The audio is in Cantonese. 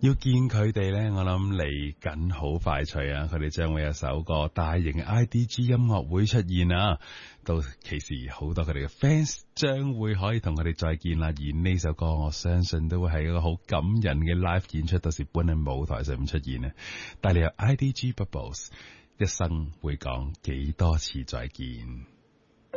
要見佢哋咧，我諗嚟緊好快脆啊！佢哋將會有首個大型嘅 IDG 音樂會出現啊！到其時好多佢哋嘅 fans 將會可以同佢哋再見啦。而呢首歌我相信都會係一個好感人嘅 live 演出，到時搬喺舞台上面出現啊！帶嚟有 IDG Bubbles， 一生會講幾多次再見。